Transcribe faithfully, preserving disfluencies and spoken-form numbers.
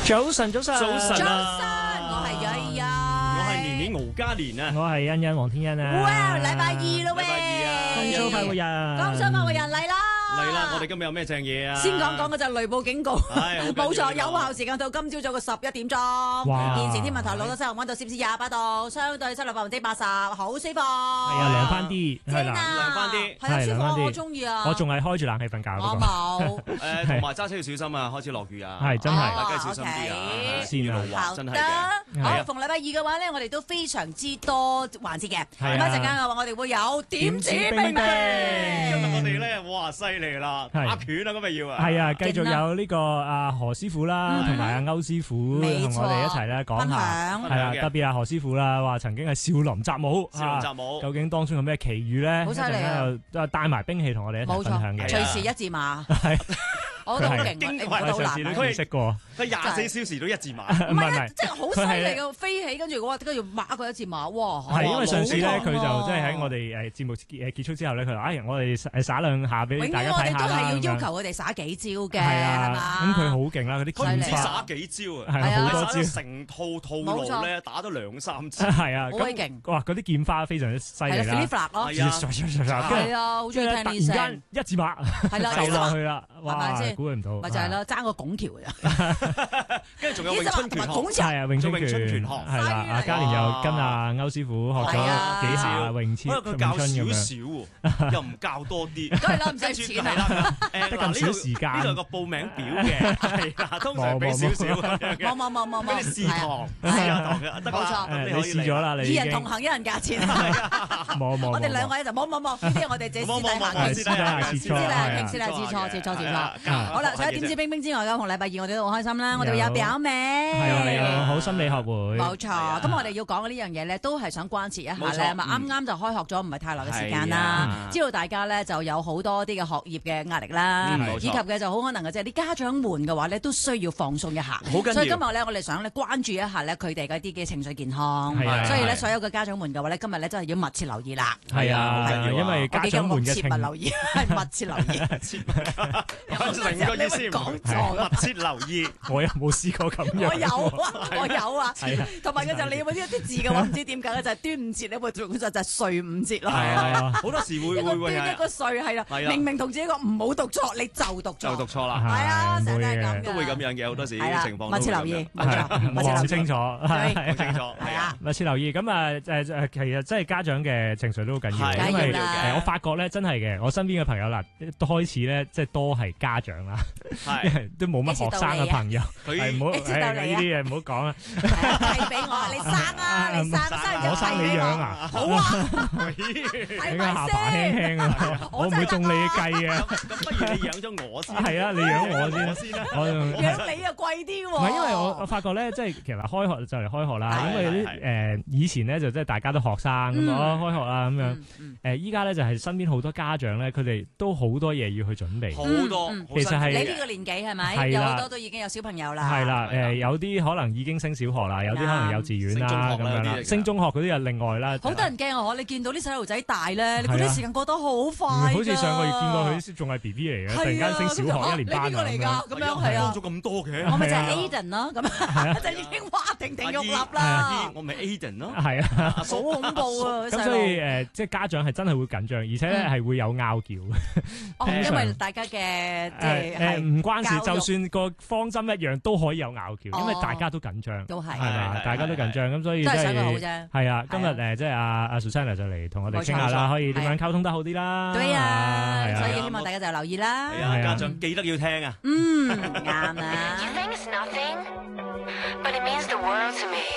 早晨，早晨， 早晨啊！我係欣欣， 我係年年敖嘉年啊！ 我係欣欣黃天欣啊！ 哇，禮拜二咯喂！ 禮拜二啊！ 恭喜快活人！ 恭喜快活人嚟啦！ 嚟啦！我哋今日有咩正嘢啊？ 先講講嘅就係雷暴警告，冇錯，有效時間到今朝早嘅十一點鐘。現時天文台錄到西環溫度攝氏廿八度，相對濕度百分之八十，好舒服。係啊，涼翻啲，係啦， 涼翻啲， 係啊，舒服，我中意啊！ 我仲係開住冷氣瞓覺。 我冇。 誒，同埋揸車要小心啊！開始落雨啊！ 係真係， 大家要小心啲啊！ 先啊， 好真係嘅。好，逢禮拜二嘅話咧，我哋都非常之多環節嘅。咁一陣間嘅話，我哋會有點指兵兵。 今日我哋咧，哇，犀利啦！打拳啊，咁咪要啊！ 係啊，繼續有呢個阿何師傅啦，同埋阿歐師傅同我哋一齊咧講下，係啊，特別係何師傅啦，話曾經係少林習武， 少林習武， 究竟當中有咩奇遇咧？ 好犀利啊！ 又帶埋兵器同我哋一齊分享嘅， 隨時一字馬。我都好勁，你唔係上次你都識過， 佢廿四小時都一字馬， 唔係啊，即係好犀利嘅飛起，跟住哇，跟住馬佢一字馬，哇！ 係因為上次咧，佢就即係喺我哋誒節目誒結束之後咧，佢話：哎，我哋誒耍兩下俾大家睇下啦。 永遠我哋都係要要求佢哋耍幾招嘅， 係啊， 係嘛？ 咁佢好勁啦，嗰啲劍法耍幾招啊， 係好多招， 成套套路咧打咗兩三次， 係啊， 好鬼勁！ 哇，嗰啲劍法非常之犀利啦， 係啊，係啊，好中意聽呢聲。 突然間一字馬， 係啦， 就落去啦， 係咪先？ 估唔到， 咪就係啦，爭個拱橋嘅， 跟住仲有詠春拳學， 係啊，詠春拳學，係啦，阿嘉年又跟阿歐師傅學咗幾下詠春， 不過佢教少少，又唔教多啲， 梗係啦，唔使錢啦， 得咁少時間， 呢度有個報名表嘅，係啦，通常俾少少咁樣嘅， 冇冇冇冇冇， 試堂試下堂嘅，得冇錯， 你試咗啦，你二人同行一人價錢， 冇冇， 我哋兩個咧就冇冇冇，呢啲我哋自己私底下私底下切磋， 私底下切磋，切磋切磋，好啦，除咗點知冰冰之外，咁同禮拜二我哋都好開心啦，我哋會有表妹， 係啊，有好心理學會， 冇錯，咁我哋要講嘅呢樣嘢咧，都係想關切一下咧，咪啱啱就開學咗，唔係太耐嘅時間啦，知道大家咧就有好多啲嘅學業嘅壓力啦，以及嘅就好可能嘅即係啲家長們嘅話咧，都需要放鬆一下，所以今日咧我哋想咧關注一下咧佢哋嗰啲嘅情緒健康，所以咧所有嘅家長們嘅話咧，今日咧真係要密切留意啦， 係啊，因為家長們嘅情密留意係密切留意， 成個意思講錯，密切留意， 我又冇試過咁樣， 我有啊，我有啊，同埋嘅就你揾一啲字嘅話，唔知點解就係端午節咧，會做就就係歲午節咯， 係啊， 好多時會會會一個歲係啦，明明同自己講唔好讀錯，你就讀錯， 就讀錯啦， 係啊，成日都係咁嘅， 都會咁樣嘅好多時啲情況， 密切留意， 冇錯，密切留意清楚， 係清楚，係啊， 密切留意。咁啊誒誒，其實真係家長嘅情緒都好緊要，因為誒我發覺咧真係嘅，我身邊嘅朋友嗱，開始咧即係多係家長啦，係都冇乜學生嘅朋友，係唔好誒呢啲嘢唔好講啦， 係俾我，你生啊，你生生我生你養啊， 好啊， 係咪下巴輕輕啊，我唔會中你計嘅， 咁不如你養咗我先， 係啊，你養我先啦，我養你又貴啲喎， 唔係因為我我發覺咧，即係其實開學就嚟開學啦，因為啲誒以前咧就即係大家都學生咁啊開學啦咁樣，誒依家咧就係身邊好多家長咧，佢哋都好多嘢要去準備， 好多， 其實係你呢個年紀係咪？有好多都已經有小朋友啦， 係啦，誒有啲可能已經升小學啦，有啲可能幼稚園啦咁樣啦，升中學嗰啲又另外啦。 好多人驚啊！你見到啲細路仔大咧，你覺得時間過得好快， 好似上個月見過佢仲係 B B 嚟嘅，突然間升小學一年班嚟㗎，咁樣係啊， 咗咁多嘅， 我咪就係 Aiden 咯，咁就已經哇亭亭玉立啦。 我咪 Aiden 咯， 係啊， 好恐怖啊！ 咁所以誒，即係家長係真係會緊張，而且咧係會有拗撬。 哦，因為大家嘅即係誒唔關事，就算個方針一樣都可以有拗撬，因為大家都緊張， 都係係嘛，大家都緊張，咁所以都係想佢好啫。 係啊，今日誒即係阿阿 Susanna 就嚟同我哋傾下啦，可以點樣溝通得好啲啦？ 對啊，所以希望大家就留意啦。 係啊，家長記得要聽啊。 嗯，啱啊。